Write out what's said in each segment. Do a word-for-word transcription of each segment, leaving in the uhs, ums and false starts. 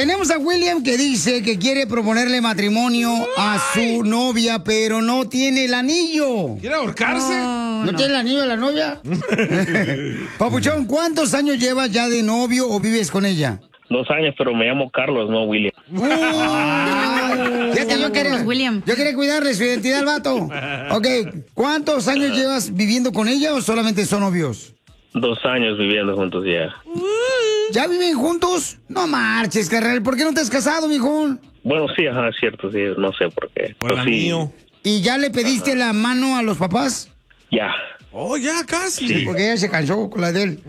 Tenemos a William que dice que quiere proponerle matrimonio a su novia, pero no tiene el anillo. ¿Quiere ahorcarse? Oh, ¿No, ¿No tiene el anillo de la novia? Papuchón, ¿cuántos años llevas ya de novio o vives con ella? Dos años, pero me llamo Carlos, no William. Uh, fíjate, yo quería, William. yo quería cuidarle su identidad al vato. Ok, ¿cuántos años llevas viviendo con ella o solamente son novios? Dos años viviendo juntos ya. ¿Ya viven juntos? No marches, carnal. ¿Por qué no te has casado, mijo? Bueno, sí, ajá, es cierto, sí, no sé por qué. Por el sí. ¿Y ya le pediste ajá. la mano a los papás? Ya. Oh, ya, casi. Sí, porque ella se cansó con la de él.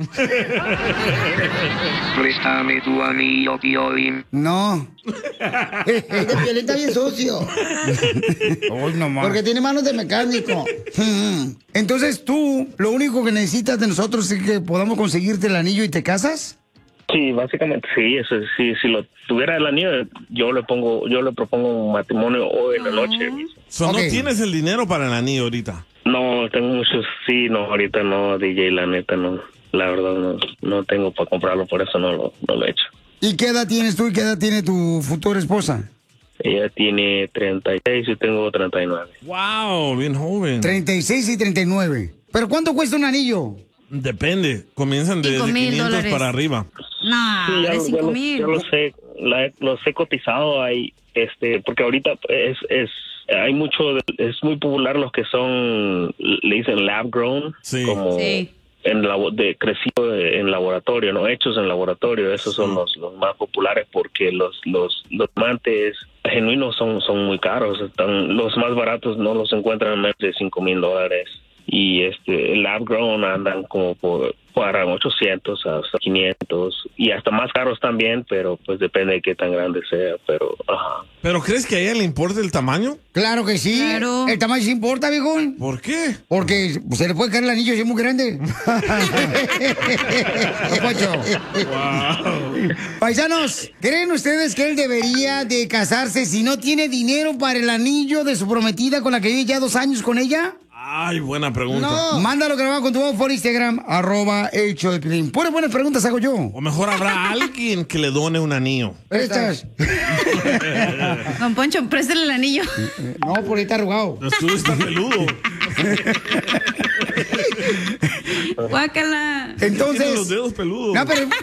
Préstame tu anillo, Piolín. No. El de Piolín está bien sucio. Uy, no más. Porque tiene manos de mecánico. Entonces tú, lo único que necesitas de nosotros es que podamos conseguirte el anillo y te casas. Sí, básicamente sí, eso sí, si lo tuviera el anillo, yo le pongo, yo le propongo un matrimonio hoy en la noche. So, okay. ¿No tienes el dinero para el anillo ahorita? No, tengo muchos, sí, no, ahorita no, D J, la neta, no, la verdad no, no tengo para comprarlo, por eso no lo, no lo he hecho. ¿Y qué edad tienes tú y qué edad tiene tu futura esposa? Ella tiene treinta y seis y tengo treinta y nueve. Wow, bien joven. treinta y seis y treinta y nueve. ¿Pero cuánto cuesta un anillo? Depende, comienzan desde quinientos dólares para arriba. No, sí, ya, de cinco mil. Yo lo sé, la, los he cotizado ahí, este, porque ahorita es, es, hay mucho, es muy popular los que son, le dicen lab grown, sí. como sí. en la, de crecido en laboratorio, no hechos en laboratorio, esos son los, los más populares porque los, los, los diamantes genuinos son, son muy caros, están, los más baratos no los encuentran en menos de cinco mil dólares. Y este, el lab grown andan como por, para ochocientos hasta quinientos y hasta más caros también, pero pues depende de qué tan grande sea, pero ajá. ¿Pero crees que a ella le importa el tamaño? Claro que sí. Claro. El tamaño sí importa, viejón. ¿Por qué? Porque se le puede caer el anillo si es muy grande. Wow. Paisanos, ¿creen ustedes que él debería de casarse si no tiene dinero para el anillo de su prometida con la que vive ya dos años con ella? Ay, buena pregunta. No. Mándalo grabado con tu voz por Instagram, arroba el show de Piolín. Puras buenas preguntas hago yo. O mejor habrá alguien que le done un anillo. ¿Estas? Don Poncho, préstale el anillo. No, por ahí está arrugado. Los tuyos están peludo. Guácala. Entonces. Tiene los dedos peludos. No, pero.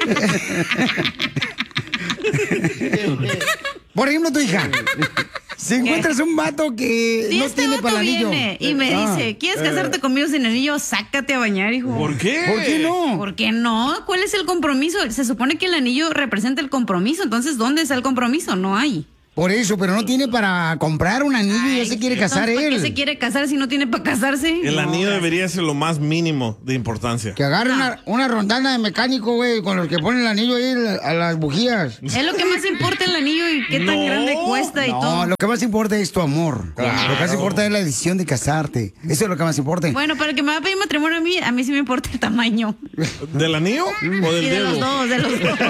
Por ejemplo, tu hija. Si encuentras un vato que si no este tiene vato para el anillo viene y me ah, dice, ¿quieres casarte eh. conmigo sin anillo? Sácate a bañar, hijo. ¿Por qué? ¿Por qué no? ¿Por qué no? ¿Cuál es el compromiso? Se supone que el anillo representa el compromiso. Entonces, ¿dónde está el compromiso? No hay. Por eso, pero no tiene para comprar un anillo y ya se quiere casar él. ¿Por qué se quiere casar si no tiene para casarse? El no, anillo debería ser lo más mínimo de importancia. Que agarre no. una, una rondana de mecánico, güey, con los que ponen el anillo ahí a las bujías. Es lo que más importa el anillo y qué tan no, grande cuesta y no, todo. No, lo que más importa es tu amor. Claro. Lo que más importa es la decisión de casarte. Eso es lo que más importa. Bueno, para el que me va a pedir matrimonio a mí, a mí sí me importa el tamaño. ¿Del anillo o del y de dedo? los dos, de los dos.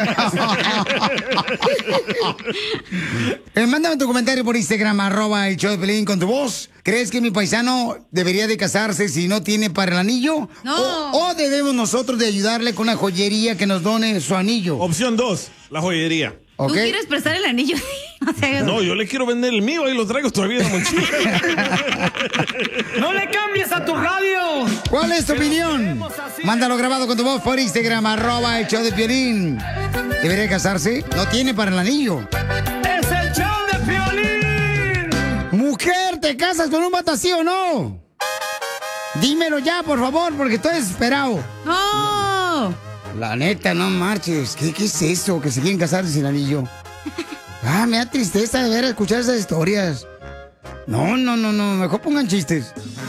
eh, mándame tu comentario por Instagram, arroba el show de Piolín con tu voz. ¿Crees que mi paisano debería de casarse si no tiene para el anillo? No. ¿O, o debemos nosotros de ayudarle con una joyería que nos done su anillo? Opción dos, la joyería. ¿Tú ¿Okay? quieres prestar el anillo? O sea, no, yo le quiero vender el mío, ahí lo traigo todavía en la mochila. ¡No le cambies a tu radio! ¿Cuál es tu opinión? Mándalo grabado con tu voz por Instagram, arroba el show de Piolín. ¿Debería casarse? No tiene para el anillo. ¡Es el show de Piolín! Mujer, ¿te casas con un vato así o no? Dímelo ya, por favor, porque estoy desesperado. ¡No! La neta, no marches. ¿Qué, qué es eso? Que se quieren casar sin anillo. Ah, me da tristeza de ver escuchar esas historias. No, no, no, no. Mejor pongan chistes.